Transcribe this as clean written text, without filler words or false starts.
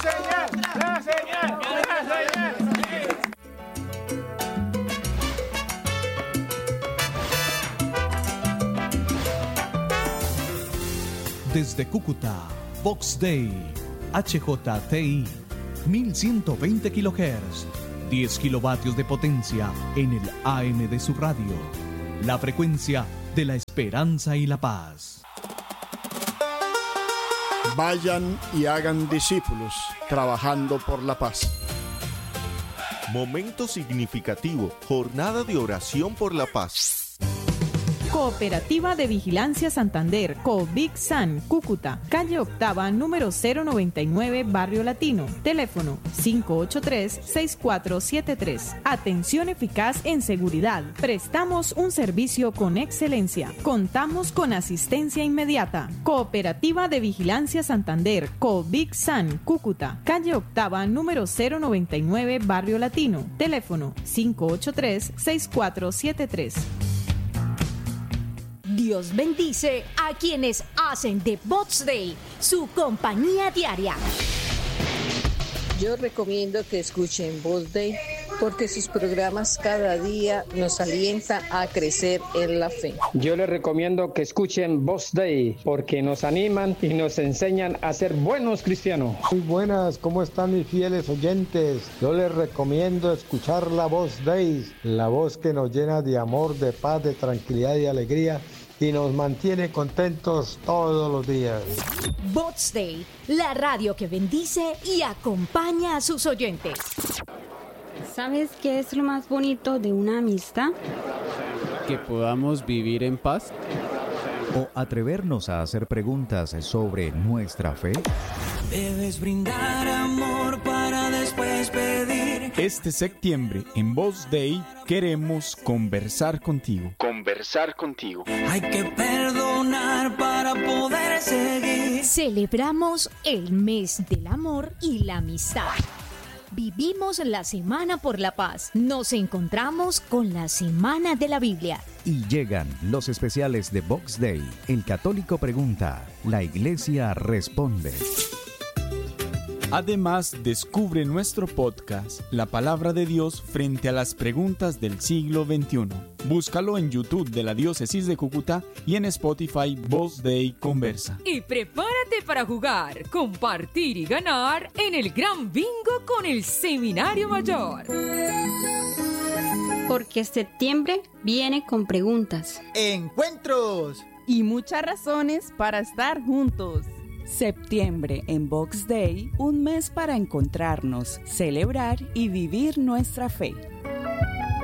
¡La señal! Desde Cúcuta, Vox Day, HJTI, 1120 kHz, 10 kilovatios de potencia en el AM de su radio. La frecuencia de la esperanza y la paz. Vayan y hagan discípulos, trabajando por la paz. Momento significativo, jornada de oración por la paz. Cooperativa de Vigilancia Santander, COVIC-SAN, Cúcuta, calle Octava, número 099, Barrio Latino. Teléfono 583-6473. Atención eficaz en seguridad. Prestamos un servicio con excelencia. Contamos con asistencia inmediata. Cooperativa de Vigilancia Santander, COVIC-SAN, Cúcuta, calle Octava, número 099, Barrio Latino. Teléfono 583-6473. Dios bendice a quienes hacen de Vox Day su compañía diaria. Yo recomiendo que escuchen Vox Day porque sus programas cada día nos alientan a crecer en la fe. Yo les recomiendo que escuchen Vox Day porque nos animan y nos enseñan a ser buenos cristianos. Muy buenas, ¿cómo están mis fieles oyentes? Yo les recomiendo escuchar la Vox Day, la voz que nos llena de amor, de paz, de tranquilidad y alegría y nos mantiene contentos todos los días. Vox Day, la radio que bendice y acompaña a sus oyentes. ¿Sabes qué es lo más bonito de una amistad? Que podamos vivir en paz. O atrevernos a hacer preguntas sobre nuestra fe. Debes brindar amor para después pedir. Este septiembre en Vox Day queremos conversar contigo. Hay que perdonar para poder seguir. Celebramos el mes del amor y la amistad. Vivimos la Semana por la Paz. Nos encontramos con la Semana de la Biblia. Y llegan los especiales de Vox Day. El católico pregunta, la iglesia responde. Además, descubre nuestro podcast, La Palabra de Dios frente a las preguntas del siglo XXI. Búscalo en YouTube de la Diócesis de Cúcuta y en Spotify Vox Day Conversa. Y prepárate para jugar, compartir y ganar en el Gran Bingo con el Seminario Mayor. Porque septiembre viene con preguntas, encuentros y muchas razones para estar juntos. Septiembre en Vox Day, un mes para encontrarnos, celebrar y vivir nuestra fe.